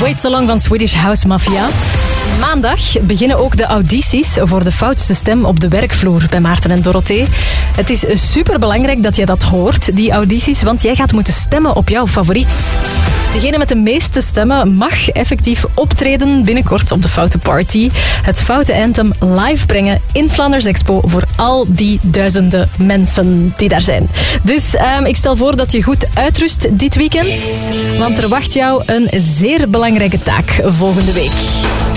Wait So Long van Swedish House Mafia. Maandag beginnen ook de audities voor de foutste stem op de werkvloer bij Maarten en Dorothee. Het is superbelangrijk dat je dat hoort, die audities, want jij gaat moeten stemmen op jouw favoriet. Degene met de meeste stemmen mag effectief optreden binnenkort op de Foute Party. Het Foute Anthem live brengen in Flanders Expo voor al die duizenden mensen die daar zijn. Dus ik stel voor dat je goed uitrust dit weekend, want er wacht jou een zeer belangrijke taak volgende week.